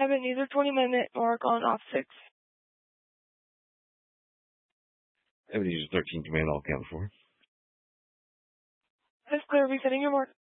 Ebenezer 20-minute mark on off 6. Ebenezer 13 command, all count 4. That's clear. Resetting your mark.